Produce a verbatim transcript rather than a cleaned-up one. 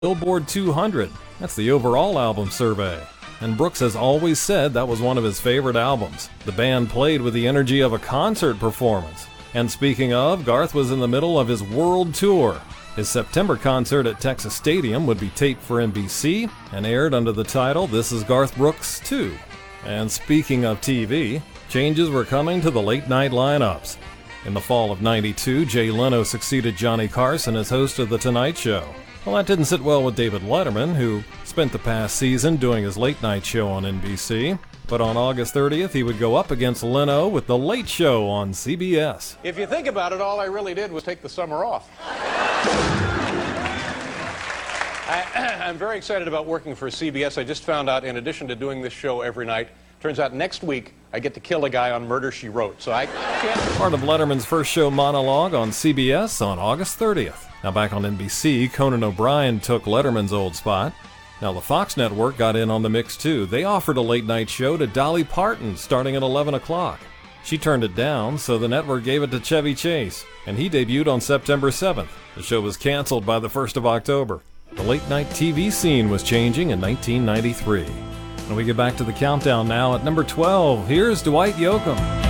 Billboard two hundred. That's the overall album survey. And Brooks has always said that was one of his favorite albums. The band played with the energy of a concert performance. And speaking of, Garth was in the middle of his world tour. His September concert at Texas Stadium would be taped for N B C and aired under the title This Is Garth Brooks two. And speaking of T V, changes were coming to the late night lineups. In the fall of ninety-two, Jay Leno succeeded Johnny Carson as host of The Tonight Show. Well, that didn't sit well with David Letterman, who spent the past season doing his late night show on N B C. But on August thirtieth, he would go up against Leno with The Late Show on C B S. If you think about it, all I really did was take the summer off. I, I'm very excited about working for C B S. I just found out, in addition to doing this show every night, turns out next week I get to kill a guy on Murder, She Wrote. So I can't... Part of Letterman's first show monologue on C B S on August thirtieth. Now back on N B C, Conan O'Brien took Letterman's old spot. Now the Fox network got in on the mix too. They offered a late night show to Dolly Parton starting at eleven o'clock. She turned it down, so the network gave it to Chevy Chase, and he debuted on September seventh. The show was canceled by the first of October. The late night T V scene was changing in nineteen ninety-three. And we get back to the countdown now at number twelve. Here's Dwight Yoakam.